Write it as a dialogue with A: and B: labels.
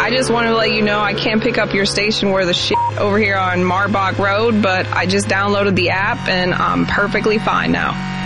A: I just wanted to let you know I can't pick up your station where the shit over here on Marbach Road, but I just downloaded the app and I'm perfectly fine now.